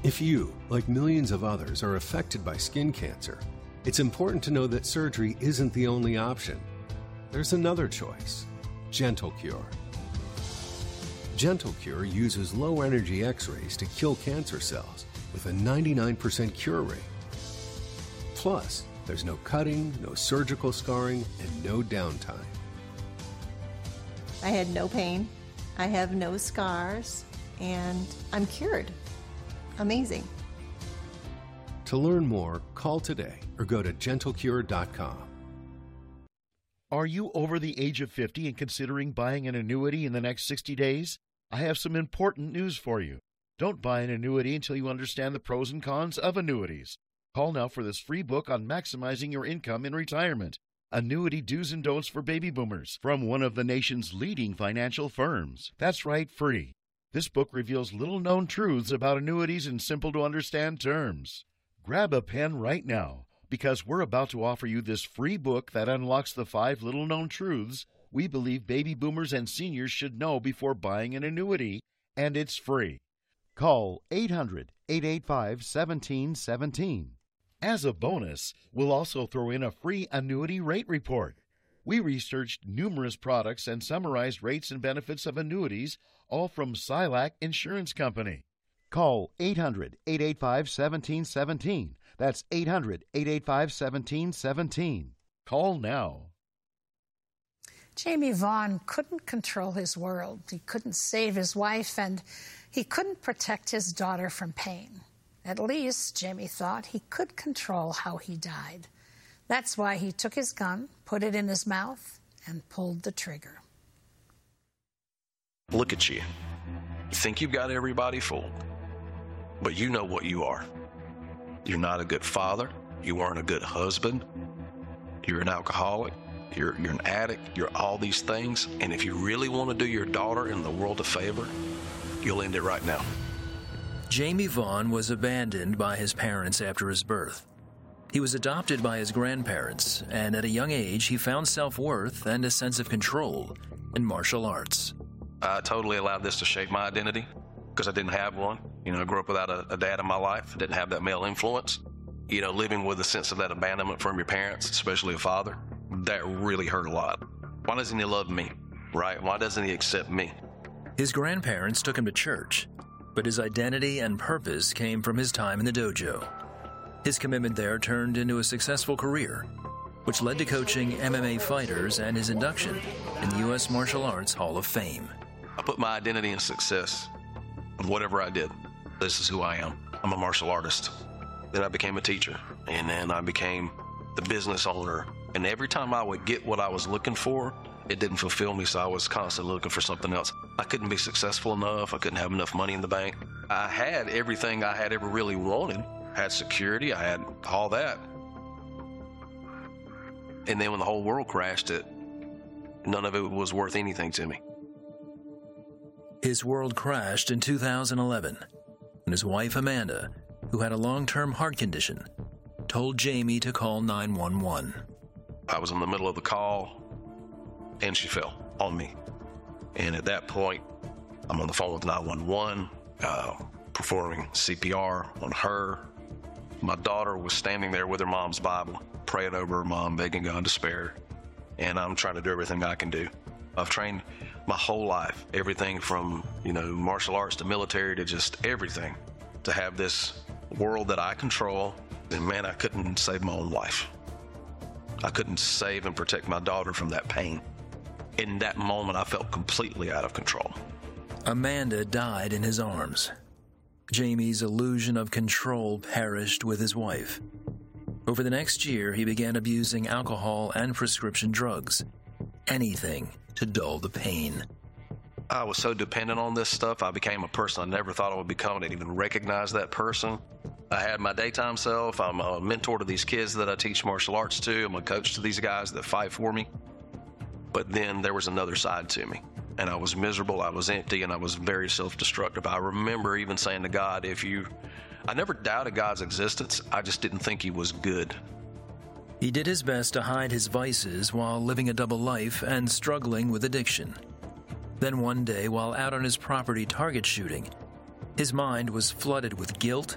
If you, like millions of others, are affected by skin cancer, it's important to know that surgery isn't the only option. There's another choice: GentleCure. GentleCure uses low-energy X-rays to kill cancer cells with a 99% cure rate. Plus, there's no cutting, no surgical scarring, and no downtime. I had no pain, I have no scars, and I'm cured. Amazing. To learn more, call today or go to GentleCure.com. Are you over the age of 50 and considering buying an annuity in the next 60 days? I have some important news for you. Don't buy an annuity until you understand the pros and cons of annuities. Call now for this free book on maximizing your income in retirement. Annuity Do's and Don'ts for Baby Boomers from one of the nation's leading financial firms. That's right, free. This book reveals little-known truths about annuities in simple-to-understand terms. Grab a pen right now, because we're about to offer you this free book that unlocks the 5 little-known truths we believe baby boomers and seniors should know before buying an annuity, and it's free. Call 800-885-1717. As a bonus, we'll also throw in a free annuity rate report. We researched numerous products and summarized rates and benefits of annuities, all from Silac Insurance Company. Call 800-885-1717. That's 800-885-1717. Call now. Jamie Vaughn couldn't control his world. He couldn't save his wife, and he couldn't protect his daughter from pain. At least, Jamie thought, he could control how he died. That's why he took his gun, put it in his mouth, and pulled the trigger. Look at you. You think you've got everybody fooled, but you know what you are. You're not a good father. You weren't a good husband. You're an alcoholic. You're an addict. You're all these things. And if you really want to do your daughter and the world a favor, you'll end it right now. Jamie Vaughn was abandoned by his parents after his birth. He was adopted by his grandparents, and at a young age, he found self-worth and a sense of control in martial arts. I totally allowed this to shape my identity because I didn't have one. I grew up without a dad in my life. I didn't have that male influence. Living with a sense of that abandonment from your parents, especially a father, that really hurt a lot. Why doesn't he love me, right? Why doesn't he accept me? His grandparents took him to church, but his identity and purpose came from his time in the dojo. His commitment there turned into a successful career, which led to coaching MMA fighters and his induction in the U.S. Martial Arts Hall of Fame. I put my identity in success of whatever I did. This is who I am. I'm a martial artist. Then I became a teacher, and then I became the business owner. And every time I would get what I was looking for, it didn't fulfill me, so I was constantly looking for something else. I couldn't be successful enough. I couldn't have enough money in the bank. I had everything I had ever really wanted. I had security. I had all that. And then when the whole world crashed, none of it was worth anything to me. His world crashed in 2011 when his wife, Amanda, who had a long-term heart condition, told Jamie to call 911. I was in the middle of the call, and she fell on me. And at that point, I'm on the phone with 911, performing CPR on her. My daughter was standing there with her mom's Bible, praying over her mom, begging God to spare her. And I'm trying to do everything I can do. I've trained my whole life, everything from, martial arts to military to just everything, to have this world that I control. And man, I couldn't save my own life. I couldn't save and protect my daughter from that pain. In that moment, I felt completely out of control. Amanda died in his arms. Jamie's illusion of control perished with his wife. Over the next year, he began abusing alcohol and prescription drugs. Anything to dull the pain. I was so dependent on this stuff, I became a person I never thought I would become. I didn't even recognize that person. I had my daytime self. I'm a mentor to these kids that I teach martial arts to. I'm a coach to these guys that fight for me. But then there was another side to me. And I was miserable, I was empty, and I was very self-destructive. I remember even saying to God, I never doubted God's existence. I just didn't think he was good. He did his best to hide his vices while living a double life and struggling with addiction. Then one day, while out on his property target shooting, his mind was flooded with guilt,